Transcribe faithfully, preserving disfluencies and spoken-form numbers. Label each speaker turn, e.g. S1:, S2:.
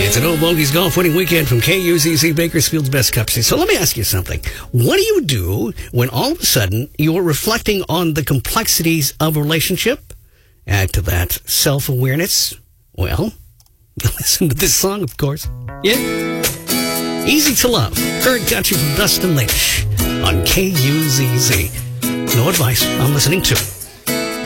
S1: It's an old bogeys golf winning weekend from K U Z Z, Bakersfield's best cup. So let me ask you something. What do you do when all of a sudden you're reflecting on the complexities of a relationship? Add to that self-awareness. Well, listen to this song, of course. Yeah. Easy to Love. Heard got you from Dustin Lynch on K U Z Z. No advice. I'm listening to